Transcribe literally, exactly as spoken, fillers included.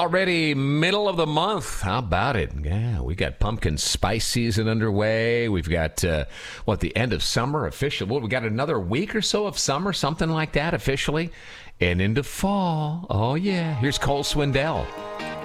Already middle of the month. How about it? Yeah, we got pumpkin spice season underway. We've got, uh, what, the end of summer official. Well, we got another week or so of summer, something like that officially. And into fall. Oh, yeah. Here's Cole Swindell.